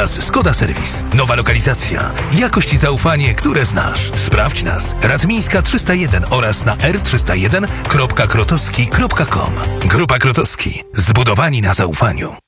oraz Skoda Serwis. Nowa lokalizacja, jakość i zaufanie, które znasz. Sprawdź nas. Radmińska 301 oraz na r301.krotowski.com. Grupa Krotowski. Zbudowani na zaufaniu.